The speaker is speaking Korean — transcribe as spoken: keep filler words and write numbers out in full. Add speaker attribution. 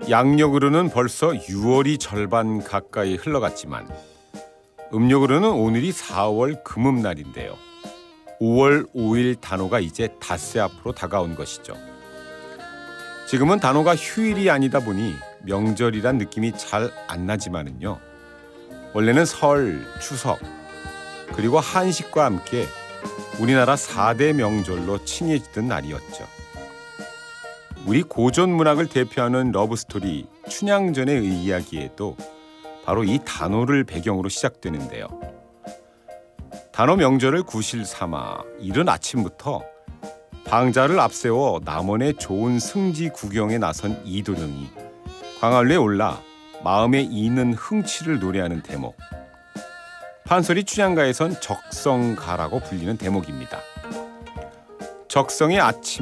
Speaker 1: 양력으로는 벌써 유월이 절반 가까이 흘러갔지만 음력으로는 오늘이 사월 금음날인데요. 오월 오일 단오가 이제 닷새 앞으로 다가온 것이죠. 지금은 단오가 휴일이 아니다 보니 명절이란 느낌이 잘 안 나지만은요. 원래는 설, 추석, 그리고 한식과 함께 우리나라 사 대 명절로 칭해지던 날이었죠. 우리 고전 문학을 대표하는 러브스토리 춘향전의 이야기에도 바로 이 단오를 배경으로 시작되는데요. 단오 명절을 구실 삼아 이른 아침부터 방자를 앞세워 남원의 좋은 승지 구경에 나선 이도령이 광안리에 올라 마음에 이는 흥취를 노래하는 대목, 판소리 춘향가에선 적성가라고 불리는 대목입니다. 적성의 아침